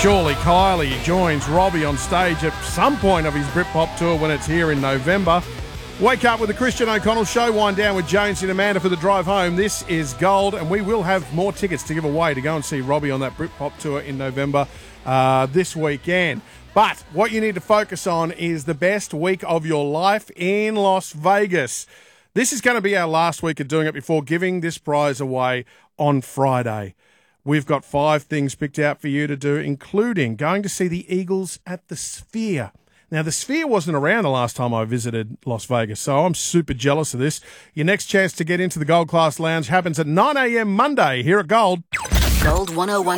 surely Kylie joins Robbie on stage at some point of his Britpop tour when it's here in November. Wake up with the Christian O'Connell Show. Wind down with Jonesy and Amanda for the drive home. This is Gold, and we will have more tickets to give away to go and see Robbie on that Britpop tour in November this weekend. But what you need to focus on is the best week of your life in Las Vegas. This is going to be our last week of doing it before giving this prize away on Friday. We've got 5 things picked out for you to do, including going to see the Eagles at the Sphere. Now, the Sphere wasn't around the last time I visited Las Vegas, so I'm super jealous of this. Your next chance to get into the Gold Class Lounge happens at 9 a.m. Monday here at Gold. Gold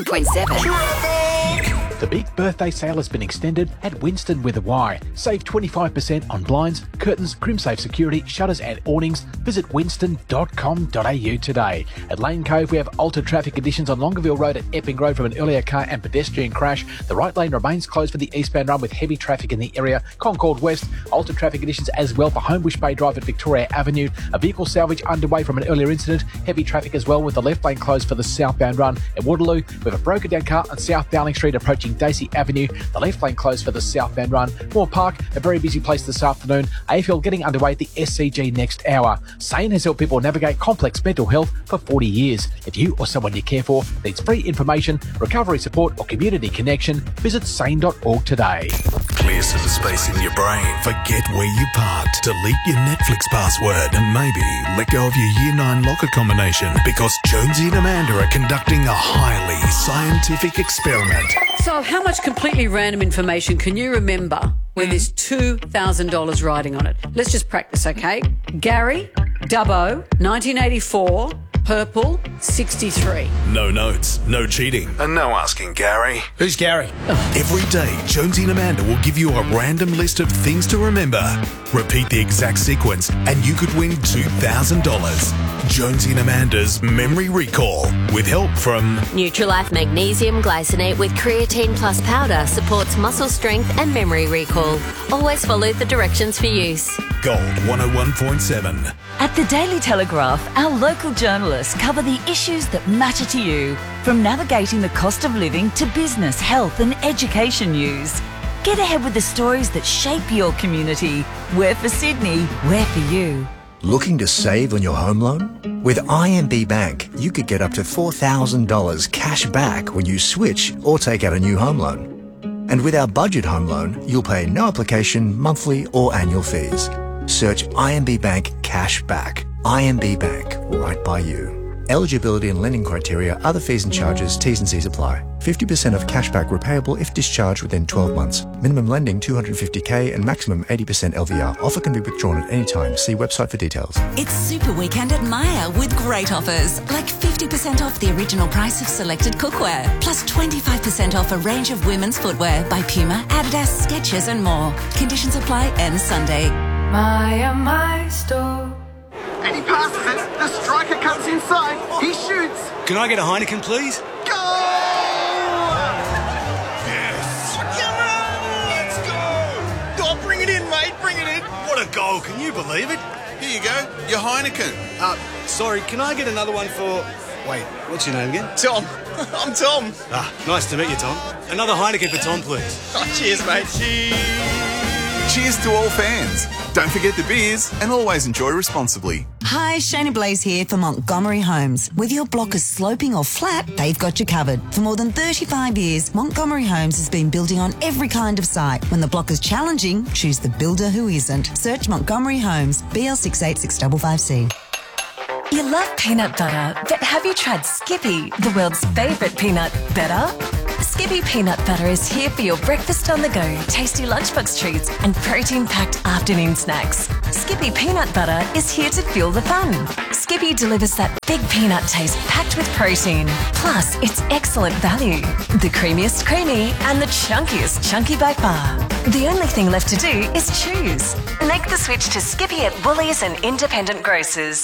101.7. The big birthday sale has been extended at Winston with a Y. Save 25% on blinds, curtains, CrimSafe security, shutters and awnings. Visit winston.com.au today. At Lane Cove, we have altered traffic conditions on Longueville Road at Epping Road from an earlier car and pedestrian crash. The right lane remains closed for the eastbound run with heavy traffic in the area. Concord West, altered traffic conditions as well for Homebush Bay Drive at Victoria Avenue. A vehicle salvage underway from an earlier incident. Heavy traffic as well with the left lane closed for the southbound run. At Waterloo, we have a broken down car on South Dowling Street approaching Daisy Avenue, the left lane closed for the southbound run. Moore Park, a very busy place this afternoon. AFL getting underway at the SCG next hour. SANE has helped people navigate complex mental health for 40 years. If you or someone you care for needs free information, recovery support or community connection, visit sane.org today. Clear some space in your brain. Forget where you parked. Delete your Netflix password and maybe let go of your Year 9 locker combination because Jonesy and Amanda are conducting a highly scientific experiment. So how much completely random information can you remember when there's $2,000 riding on it? Let's just practice, okay? Gary, Dubbo, 1984, purple, 63. No notes, no cheating, and no asking Gary. Who's Gary? Every day, Jonesy and Amanda will give you a random list of things to remember. Repeat the exact sequence, and you could win $2,000. Jonesy and Amanda's Memory Recall, with help from Nutrilife Magnesium Glycinate with Creatine Plus Powder supports muscle strength and memory recall. Always follow the directions for use. Gold 101.7. At the Daily Telegraph, our local journalists cover the issues that matter to you, from navigating the cost of living to business, health and education news. Get ahead with the stories that shape your community. We're for Sydney, we're for you. Looking to save on your home loan? With IMB Bank, you could get up to $4,000 cash back when you switch or take out a new home loan. And with our budget home loan, you'll pay no application, monthly or annual fees. Search IMB Bank Cash Back. IMB Bank, right by you. Eligibility and lending criteria, other fees and charges, T's and C's apply. 50% of cashback repayable if discharged within 12 months. Minimum lending $250K and maximum 80% LVR. Offer can be withdrawn at any time. See website for details. It's Super Weekend at Myer with great offers, like 50% off the original price of selected cookware, plus 25% off a range of women's footwear by Puma, Adidas, Skechers and more. Conditions apply end Sunday. Myer, my store. And he passes it. The striker comes inside. He shoots. Can I get a Heineken, please? Go! Yes! Come on, let's go! Oh, bring it in, mate, bring it in. What a goal, can you believe it? Here you go, your Heineken. Sorry, can I get another one for... Wait, what's your name again? Tom. I'm Tom. Nice to meet you, Tom. Another Heineken for Tom, please. Oh, cheers, mate. Cheers to all fans. Don't forget the beers and always enjoy responsibly. Hi, Shayna Blaze here for Montgomery Homes. Whether your block is sloping or flat, they've got you covered. For more than 35 years, Montgomery Homes has been building on every kind of site. When the block is challenging, choose the builder who isn't. Search Montgomery Homes, BL686555C. You love peanut butter, but have you tried Skippy, the world's favourite peanut butter? Skippy Peanut Butter is here for your breakfast on the go, tasty lunchbox treats and protein-packed afternoon snacks. Skippy Peanut Butter is here to fuel the fun. Skippy delivers that big peanut taste packed with protein. Plus, it's excellent value. The creamiest creamy and the chunkiest chunky by far. The only thing left to do is choose. Make the switch to Skippy at Woolies and independent grocers.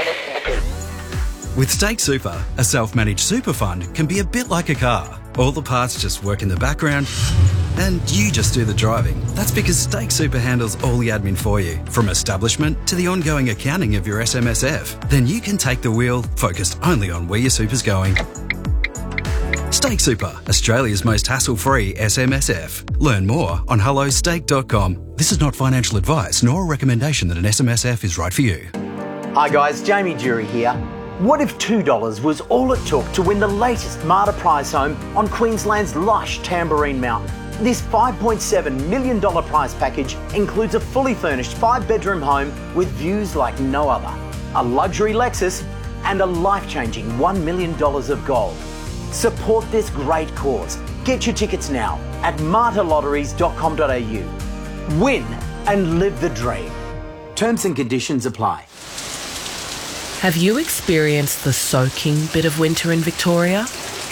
With Stake Super, a self-managed super fund can be a bit like a car. All the parts just work in the background and you just do the driving. That's because Stake Super handles all the admin for you, from establishment to the ongoing accounting of your SMSF. Then you can take the wheel, focused only on where your super's going. Steak Super, Australia's most hassle-free SMSF. Learn more on hellosteak.com. This is not financial advice nor a recommendation that an SMSF is right for you. Hi guys, Jamie Jury here. What if $2 was all it took to win the latest Marta prize home on Queensland's lush Tamborine Mountain? This $5.7 million prize package includes a fully furnished 5-bedroom home with views like no other, a luxury Lexus and a life-changing $1 million of gold. Support this great cause. Get your tickets now at martalotteries.com.au. Win and live the dream. Terms and conditions apply. Have you experienced the soaking bit of winter in Victoria?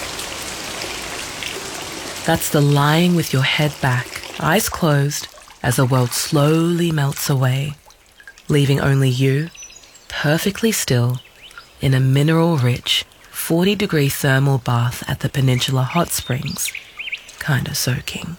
That's the lying with your head back, eyes closed, as the world slowly melts away, leaving only you, perfectly still, in a mineral-rich 40-degree thermal bath at the Peninsula Hot Springs, kinda soaking.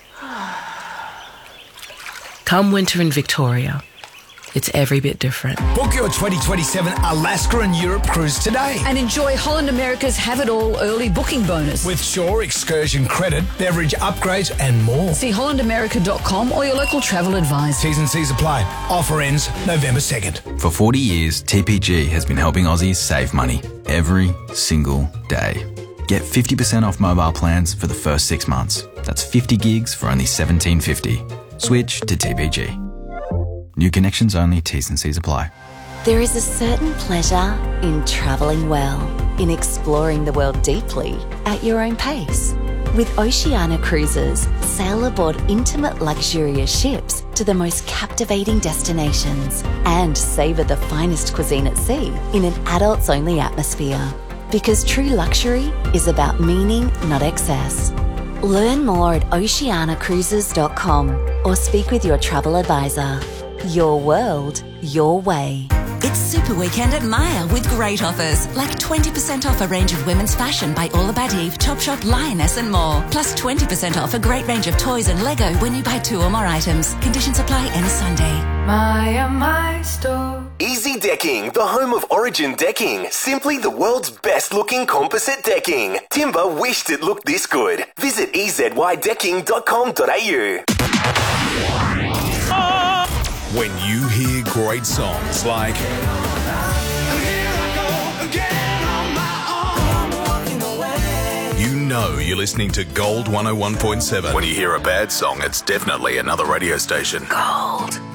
Come winter in Victoria, it's every bit different. Book your 2027 Alaska and Europe cruise today. And enjoy Holland America's Have It All early booking bonus. With Shore excursion credit, beverage upgrades and more. See hollandamerica.com or your local travel advisor. T's and C's apply. Offer ends November 2nd. For 40 years, TPG has been helping Aussies save money every single day. Get 50% off mobile plans for the first 6 months. That's 50 gigs for only $17.50. Switch to TPG. New connections only, T's and C's apply. There is a certain pleasure in travelling well, in exploring the world deeply at your own pace. With Oceania Cruises, sail aboard intimate luxurious ships to the most captivating destinations and savour the finest cuisine at sea in an adults-only atmosphere. Because true luxury is about meaning, not excess. Learn more at oceanacruises.com or speak with your travel advisor. Your world, your way. It's Super Weekend at Myer with great offers, like 20% off a range of women's fashion by All About Eve, Topshop, Lioness and more. Plus 20% off a great range of toys and Lego when you buy 2 or more items. Conditions apply any Sunday. My store. Easy Decking, the home of Origin Decking. Simply the world's best looking composite decking. Timber wished it looked this good. Visit ezydecking.com.au. When you hear great songs like you know you're listening to Gold 101.7. When you hear a bad song, it's definitely another radio station. Gold.